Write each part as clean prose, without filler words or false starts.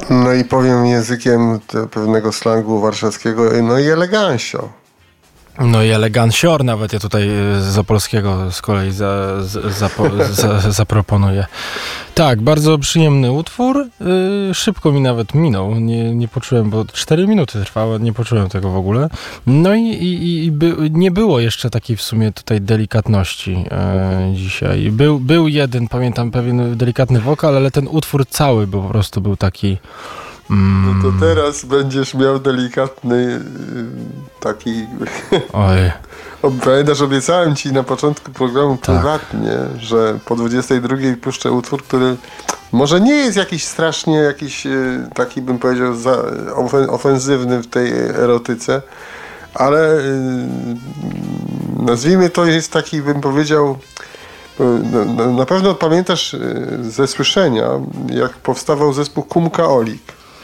No i powiem językiem pewnego slangu warszawskiego, no i elegancio. No i elegancior nawet ja tutaj z opolskiego z kolei zaproponuję. Tak, bardzo przyjemny utwór. Szybko mi nawet minął. Nie poczułem, bo 4 minuty trwało, nie poczułem tego w ogóle. No i nie było jeszcze takiej w sumie tutaj delikatności dzisiaj. Był jeden, pamiętam, pewien delikatny wokal, ale ten utwór cały po prostu był taki... No to teraz będziesz miał delikatny taki... Oj. Pamiętasz, obiecałem ci na początku programu prywatnie, że po 22 puszczę utwór, który może nie jest jakiś strasznie, taki bym powiedział ofensywny w tej erotyce, ale nazwijmy to jest taki, bym powiedział, na pewno pamiętasz ze słyszenia, jak powstawał zespół Kumka Olik.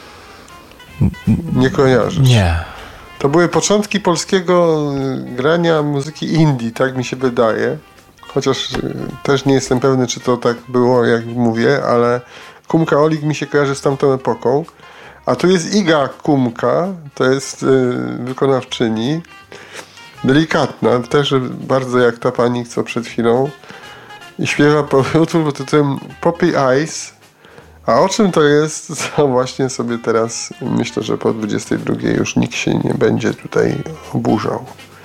Nie kojarzysz? Nie. To były początki polskiego grania muzyki indie, tak mi się wydaje. Chociaż też nie jestem pewny, czy to tak było, jak mówię, ale Kumka Olik mi się kojarzy z tamtą epoką. A tu jest Iga Kumka, to jest wykonawczyni. Delikatna, też bardzo jak ta pani, co przed chwilą. I śpiewa utwór pod tytułem Poppy Eyes. A o czym to jest, to właśnie sobie teraz myślę, że po 22 już nikt się nie będzie tutaj oburzał.